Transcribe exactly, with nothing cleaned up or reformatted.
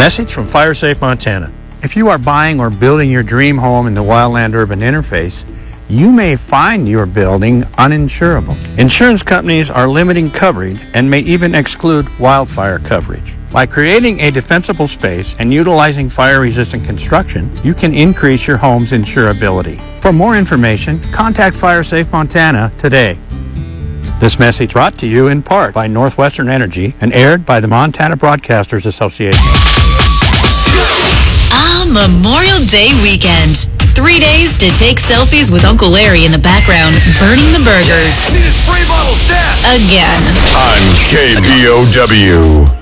message from FireSafe Montana. If you are buying or building your dream home in the wildland-urban interface, you may find your building uninsurable. Insurance companies are limiting coverage and may even exclude wildfire coverage. By creating a defensible space and utilizing fire-resistant construction, you can increase your home's insurability. For more information, contact FireSafe Montana today. This message brought to you in part by Northwestern Energy and aired by the Montana Broadcasters Association. Ah, Memorial Day weekend. Three days to take selfies with Uncle Larry in the background, burning the burgers. Need a spray bottle stat. Again. On K B O W.